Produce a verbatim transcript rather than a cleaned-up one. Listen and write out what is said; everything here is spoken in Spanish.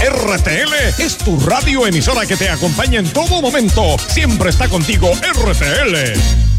R T L es tu radio emisora que te acompaña en todo momento. Siempre está contigo R T L.